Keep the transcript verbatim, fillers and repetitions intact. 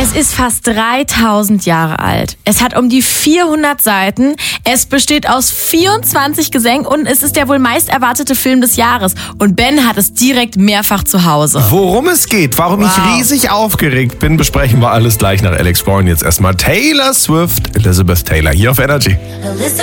Es ist fast dreitausend Jahre alt. Es hat um die vierhundert Seiten. Es besteht aus vierundzwanzig Gesängen und es ist der wohl meist erwartete Film des Jahres. Und Ben hat es direkt mehrfach zu Hause. Worum es geht, warum wow. ich riesig aufgeregt bin, besprechen wir alles gleich nach Alex Warren. Jetzt erstmal Taylor Swift, Elizabeth Taylor hier auf Energy.